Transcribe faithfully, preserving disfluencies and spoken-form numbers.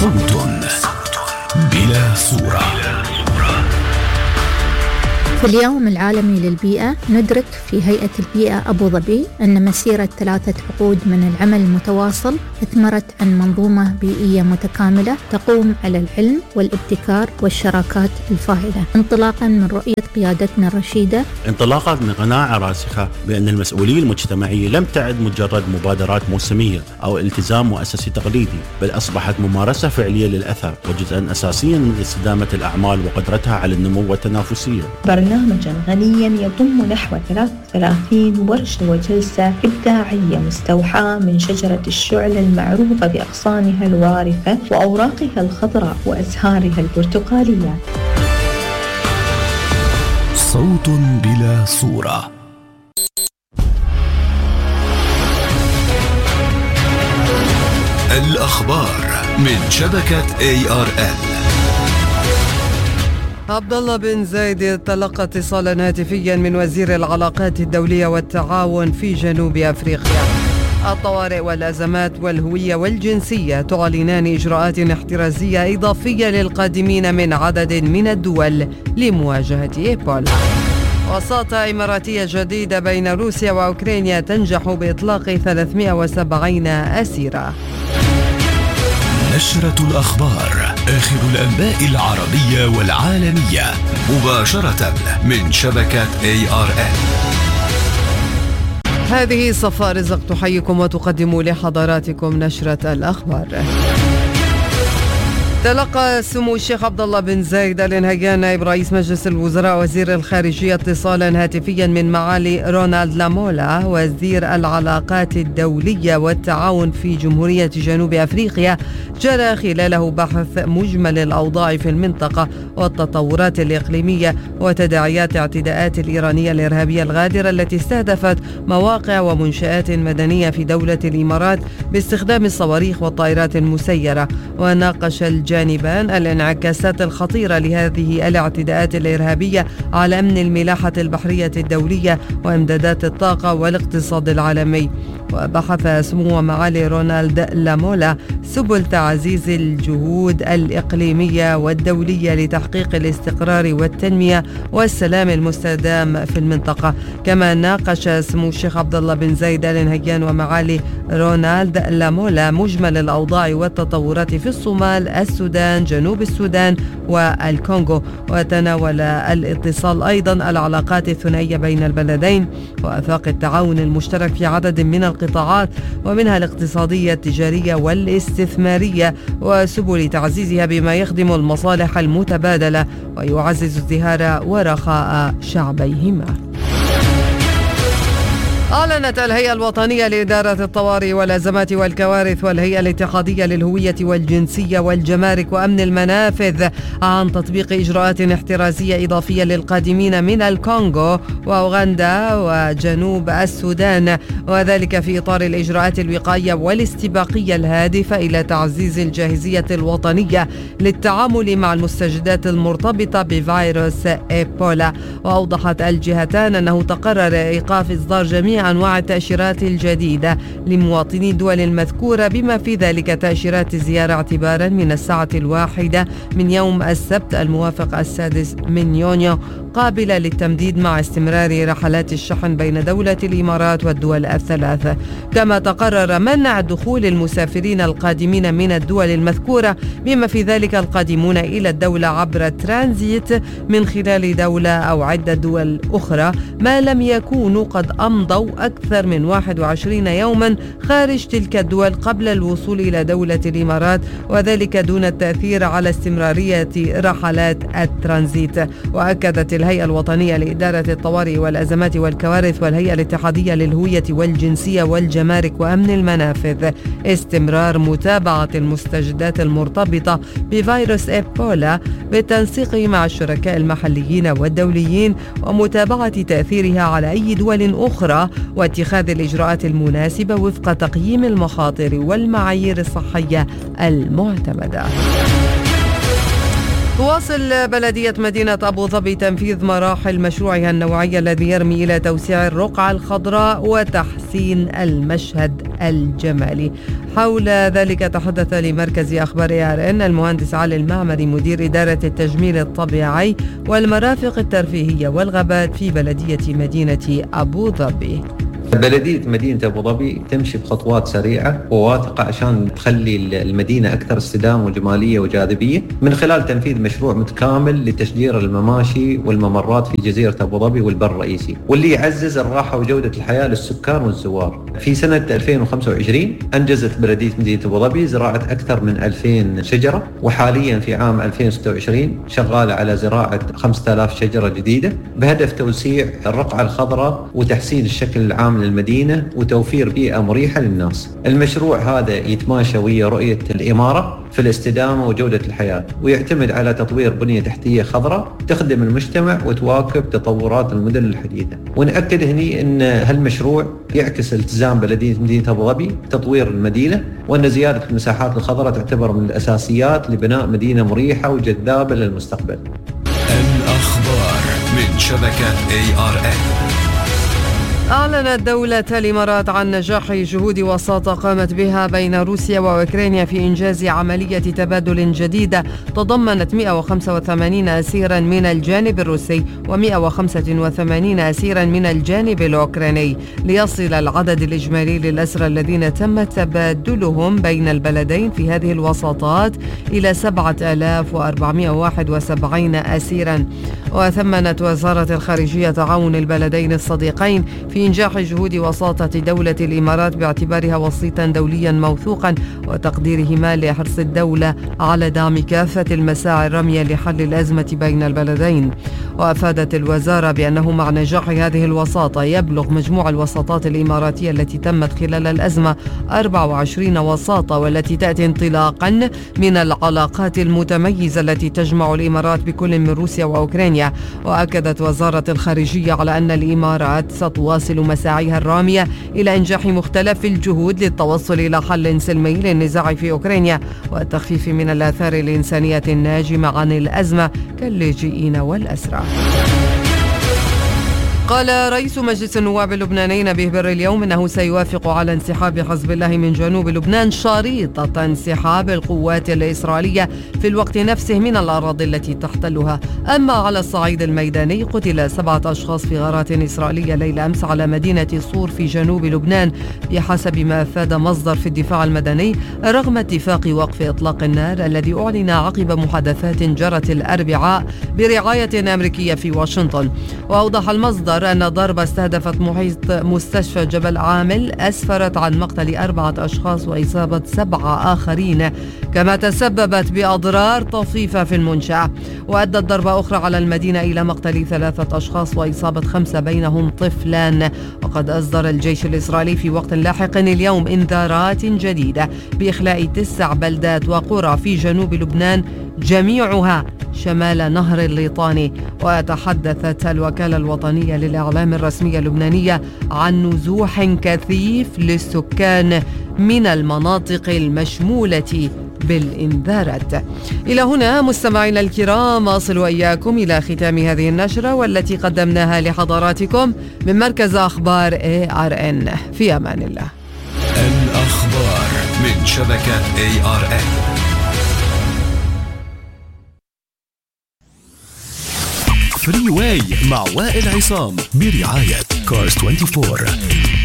صوت بلا صورة. في اليوم العالمي للبيئة ندرك في هيئة البيئة أبو ظبي أن مسيرة ثلاثة عقود من العمل المتواصل أثمرت عن منظومة بيئية متكاملة تقوم على العلم والابتكار والشراكات الفاعلة، انطلاقا من رؤية قيادتنا الرشيدة، انطلاقا من قناعة راسخة بأن المسؤولية المجتمعية لم تعد مجرد مبادرات موسمية أو التزام مؤسسي تقليدي، بل أصبحت ممارسة فعلية للأثر وجزءا أساسيا من استدامة الأعمال وقدرتها على النمو والتنافسية. برنامجا غنيا يضم نحو ثلاث وثلاثين ورشة وجلسة إبداعية مستوحاة من شجرة الشعلة المعروفة بأغصانها الوارفة وأوراقها الخضراء وأزهارها البرتقالية. صوت بلا صورة. الأخبار من شبكة إيه آر إل. عبد الله بن زايد تلقى اتصالا هاتفيا من وزير العلاقات الدولية والتعاون في جنوب أفريقيا. الطوارئ والأزمات والهوية والجنسية تعلنان إجراءات احترازية إضافية للقادمين من عدد من الدول لمواجهة إيبولا. وساطة إماراتية جديدة بين روسيا وأوكرانيا تنجح بإطلاق ثلاثمائة وسبعين أسيرا. نشرة الأخبار، آخر الأنباء العربية والعالمية مباشرة من شبكة إيه آر إل. هذه صفاء رزق تحييكم وتقدم لحضراتكم نشرة الأخبار. تلقى سمو الشيخ عبد الله بن زايد آل نهيان نائب رئيس مجلس الوزراء وزير الخارجية اتصالا هاتفيا من معالي رونالد لامولا وزير العلاقات الدولية والتعاون في جمهورية جنوب أفريقيا، جرى خلاله بحث مجمل الأوضاع في المنطقة والتطورات الإقليمية وتداعيات اعتداءات الإيرانية الإرهابية الغادرة التي استهدفت مواقع ومنشآت مدنية في دولة الإمارات باستخدام الصواريخ والطائرات المسيرة. وناقش الجانبان الانعكاسات الخطيرة لهذه الاعتداءات الإرهابية على أمن الملاحة البحرية الدولية وإمدادات الطاقة والاقتصاد العالمي. وبحث سمو معالي رونالد لامولا سبل تعزيز الجهود الإقليمية والدولية لتحقيق الاستقرار والتنمية والسلام المستدام في المنطقة. كما ناقش سمو الشيخ عبد الله بن زايد آل نهيان ومعالي رونالد لامولا مجمل الأوضاع والتطورات في الصومال، السودان، جنوب السودان والكونغو. وتناول الاتصال أيضا العلاقات الثنائية بين البلدين وآفاق التعاون المشترك في عدد من القطاعات ومنها الاقتصادية التجارية والاستثمارية وسبل تعزيزها بما يخدم المصالح المتبادلة ويعزز ازدهار ورخاء شعبيهما. أعلنت الهيئة الوطنية لإدارة الطوارئ والأزمات والكوارث والهيئة الاتحادية للهوية والجنسية والجمارك وأمن المنافذ عن تطبيق إجراءات احترازية إضافية للقادمين من الكونغو وأوغندا وجنوب السودان، وذلك في إطار الإجراءات الوقائية والاستباقية الهادفة إلى تعزيز الجاهزية الوطنية للتعامل مع المستجدات المرتبطة بفيروس إيبولا. وأوضحت الجهتان أنه تقرر إيقاف إصدار جميع أنواع التأشيرات الجديدة لمواطني الدول المذكورة بما في ذلك تأشيرات الزيارة اعتبارا من الساعة الواحدة من يوم السبت الموافق السادس من يونيو، قابلة للتمديد مع استمرار رحلات الشحن بين دولة الإمارات والدول الثلاثة. كما تقرر منع دخول المسافرين القادمين من الدول المذكورة بما في ذلك القادمون إلى الدولة عبر ترانزيت من خلال دولة أو عدة دول أخرى ما لم يكونوا قد أمضوا أكثر من واحد وعشرين يوما خارج تلك الدول قبل الوصول إلى دولة الإمارات، وذلك دون التأثير على استمرارية رحلات الترانزيت. وأكدت الهيئة الوطنية لإدارة الطوارئ والأزمات والكوارث والهيئة الاتحادية للهوية والجنسية والجمارك وأمن المنافذ استمرار متابعة المستجدات المرتبطة بفيروس إيبولا بالتنسيق مع الشركاء المحليين والدوليين ومتابعة تأثيرها على أي دول أخرى واتخاذ الإجراءات المناسبة وفق تقييم المخاطر والمعايير الصحية المعتمدة. تواصل بلدية مدينة أبو ظبي تنفيذ مراحل مشروعها النوعي الذي يرمي إلى توسيع الرقعة الخضراء وتحسين المشهد الجمالي. حول ذلك تحدث لمركز أخبار إيه آر إن المهندس علي المعمري مدير إدارة التجميل الطبيعي والمرافق الترفيهية والغابات في بلدية مدينة أبو ظبي. بلدية مدينة أبو ظبي تمشي بخطوات سريعة وواثقة عشان تخلي المدينة أكثر استدامة وجمالية وجاذبية من خلال تنفيذ مشروع متكامل لتشجير المماشي والممرات في جزيرة أبو ظبي والبر الرئيسي، واللي يعزز الراحة وجودة الحياة للسكان والزوار. في سنة ألفين وخمسة وعشرين أنجزت بلدية مدينة أبو ظبي زراعة أكثر من ألفين شجرة، وحاليا في عام ألفين وستة وعشرين شغالة على زراعة خمسة آلاف شجرة جديدة بهدف توسيع الرقعة الخضراء وتحسين الشكل العام للمدينة وتوفير بيئة مريحة للناس. المشروع هذا يتماشى ويا رؤية الإمارة في الاستدامة وجودة الحياة، ويعتمد على تطوير بنية تحتية خضراء تخدم المجتمع وتواكب تطورات المدن الحديثة. ونأكد هني أن هالمشروع يعكس التزام بلدية مدينة أبو ظبي بتطوير المدينة، وأن زيادة المساحات الخضراء تعتبر من الأساسيات لبناء مدينة مريحة وجذابة للمستقبل. الأخبار من شبكة إيه آر إن. أعلنت دولة الإمارات عن نجاح جهود وساطة قامت بها بين روسيا وأوكرانيا في إنجاز عملية تبادل جديدة تضمنت مئة وخمسة وثمانين أسيرا من الجانب الروسي ومئة وخمسة وثمانين أسيرا من الجانب الأوكراني، ليصل العدد الإجمالي للأسرى الذين تم تبادلهم بين البلدين في هذه الوساطات إلى سبعة آلاف وأربعمئة وواحد وسبعين أسيرا. وثمنت وزارة الخارجية تعاون البلدين الصديقين في إنجاح جهود وساطة دولة الإمارات باعتبارها وسيطا دوليا موثوقا وتقديرهما لحرص الدولة على دعم كافة المساعي الرامية لحل الأزمة بين البلدين. وأفادت الوزارة بأنه مع نجاح هذه الوساطة يبلغ مجموع الوساطات الإماراتية التي تمت خلال الأزمة أربعة وعشرين وساطة، والتي تأتي انطلاقا من العلاقات المتميزة التي تجمع الإمارات بكل من روسيا وأوكرانيا. وأكدت وزارة الخارجية على أن الإمارات ستواصل مساعيها الرامية إلى إنجاح مختلف الجهود للتوصل إلى حل سلمي للنزاع في أوكرانيا والتخفيف من الآثار الإنسانية الناجمة عن الأزمة كاللاجئين والأسرى. قال رئيس مجلس النواب اللبناني نبيه بر اليوم أنه سيوافق على انسحاب حزب الله من جنوب لبنان شريطة انسحاب القوات الإسرائيلية في الوقت نفسه من الأراضي التي تحتلها. أما على الصعيد الميداني قتل سبعة أشخاص في غارات إسرائيلية ليل أمس على مدينة صور في جنوب لبنان بحسب ما أفاد مصدر في الدفاع المدني، رغم اتفاق وقف إطلاق النار الذي أعلن عقب محادثات جرت الأربعاء برعاية أمريكية في واشنطن. وأوضح المصدر أن ضربة استهدفت محيط مستشفى جبل عامل أسفرت عن مقتل أربعة أشخاص وإصابة سبعة آخرين، كما تسببت بأضرار طفيفة في المنشأة. وأدت ضربة أخرى على المدينة إلى مقتل ثلاثة أشخاص وإصابة خمسة بينهم طفلان. وقد أصدر الجيش الإسرائيلي في وقت لاحق اليوم إنذارات جديدة بإخلاء تسع بلدات وقرى في جنوب لبنان جميعها شمال نهر الليطاني. وتحدثت الوكالة الوطنية للإعلام الرسمية اللبنانية عن نزوح كثيف للسكان من المناطق المشمولة بالإنذارات. إلى هنا مستمعينا الكرام أصل وإياكم إلى ختام هذه النشرة والتي قدمناها لحضراتكم من مركز أخبار إيه آر إن. في أمان الله. الأخبار من شبكة إيه آر إن. فري واي مع وائل عصام برعاية كارز أربعة وعشرين.